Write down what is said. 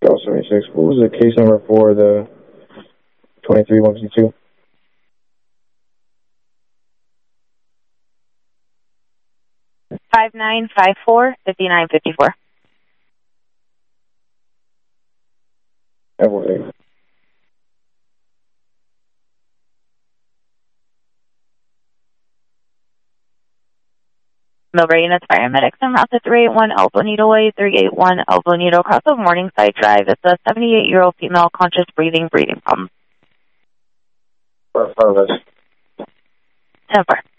Charles 76. What was the case number for the 23-152? $5954 $5954. Everything. Millbrae units, paramedics en route to 381 El Bonito Way, 381 El Bonito, across of Morningside Drive. It's a 78-year-old female, conscious breathing problem. Front of us. 10-4.